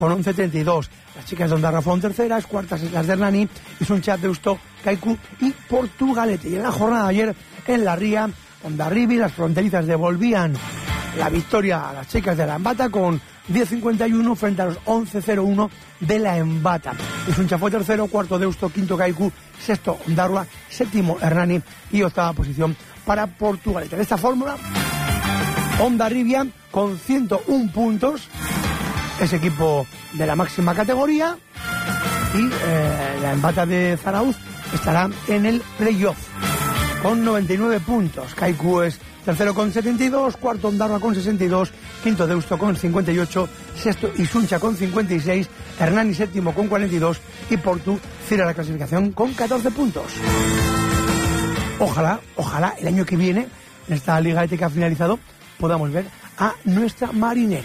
con 11.32. Las chicas de Ondarroa fueron terceras, cuartas las de Hernani, Isuncha, Deusto, Kaiku y Portugalete. Y en la jornada de ayer, en la Ría, Hondarribi, las fronterizas devolvían la victoria a las chicas de la Embata con 10.51 frente a los 11.01 de la Embata. Isuncha fue tercero, cuarto Deusto, quinto Kaiku, sexto Ondarroa, séptimo Hernani y octava posición para Portugalete. En esta fórmula, Hondarribia con 101 puntos, es equipo de la máxima categoría, y la Embata de Zarauz estará en el playoff con 99 puntos. Kaiku es tercero con 72, cuarto Ondarroa con 62, quinto Deusto con 58, sexto Isuncha con 56, Hernani séptimo con 42 y Portu cierra la clasificación con 14 puntos. Ojalá el año que viene, en esta Liga ET que ha finalizado, podamos ver a nuestra marinera.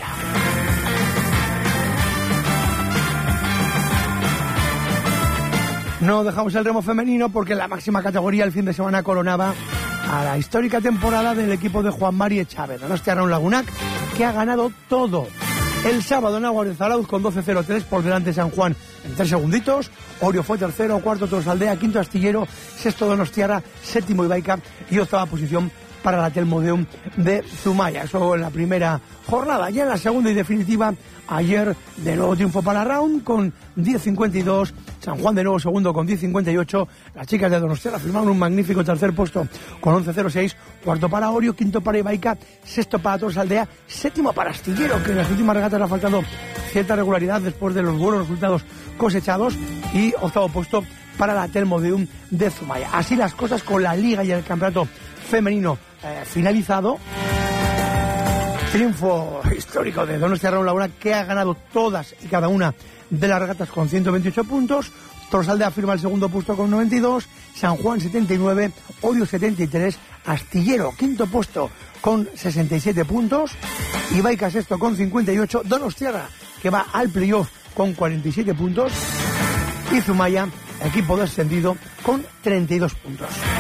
No dejamos el remo femenino porque la máxima categoría el fin de semana coronaba a la histórica temporada del equipo de Juan Mari Chávez, Donostia Arraun Lagunac, que ha ganado todo. El sábado en Aguas de Zarauz con 12.03 por delante San Juan en 3 segunditos. Orio fue tercero, cuarto Tolosaldea, quinto Astillero, sexto Donostiarra, séptimo Ibaica y octava posición para la Telmodeum de Zumaya. Eso en la primera jornada. Ya en la segunda y definitiva, ayer de nuevo triunfo para Arraun con 10.52, San Juan de nuevo segundo con 10.58, las chicas de Donostiarra firmaron un magnífico tercer puesto con 11.06, cuarto para Orio, quinto para Ibaica, sexto para Tolosaldea, séptimo para Astillero, que en las últimas regatas le ha faltado cierta regularidad después de los buenos resultados cosechados, y octavo puesto para la Telmodeum de Zumaya. Así las cosas con la Liga y el campeonato femenino finalizado. Triunfo histórico de Donostia Arraun Lagunac, que ha ganado todas y cada una de las regatas con 128 puntos. Tolosaldea firma el segundo puesto con 92, San Juan 79, Orio 73, Astillero quinto puesto con 67 puntos, Ibaica sexto con 58, Donostiarra que va al playoff con 47 puntos y Zumaya, equipo descendido, con 32 puntos.